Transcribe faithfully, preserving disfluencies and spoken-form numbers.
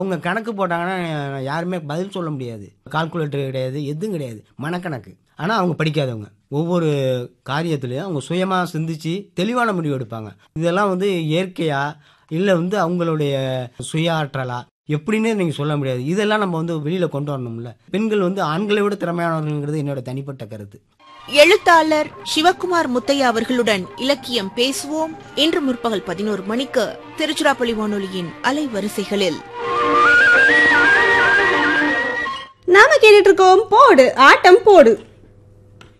அவங்க கணக்கு போட்டாங்கன்னா யாருமே பதில் சொல்ல முடியாது. கால்குலேட்டர் கிடையாது, எதுவும் கிடையாது. மனக்கணக்கு. ஆனா அவங்க படிக்காதவங்க. ஒவ்வொரு காரியத்திலயும் அவங்க சுயமா சிந்திச்சு தெளிவான முடிவு எடுப்பாங்க. இதெல்லாம் வந்து இயற்கையா இல்ல வந்து அவங்களுடைய சுய ஆற்றலா எப்படின்னு நீங்க சொல்ல முடியாது. இதெல்லாம் நம்ம வந்து வெளியில கொண்டு வரணும்ல. பெண்கள் வந்து ஆண்களை விட திறமையானவர்கள்ங்கிறது என்னோட தனிப்பட்ட கருத்து. எழுத்தாளர் சிவகுமார் முத்தையா அவர்களுடன் இலக்கியம் பேசுவோம். இன்று முற்பகல் பதினோரு மணிக்கு திருச்சிராப்பள்ளி வானொலியின் அலைவரிசைகளில். நாம கேட்டுட்டு இருக்கோம் போடு ஆட்டம் போடு.